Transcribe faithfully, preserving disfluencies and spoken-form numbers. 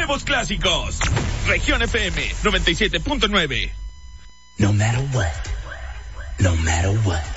nuevos clásicos. Región F M noventa y siete punto nueve. No matter what, no matter what.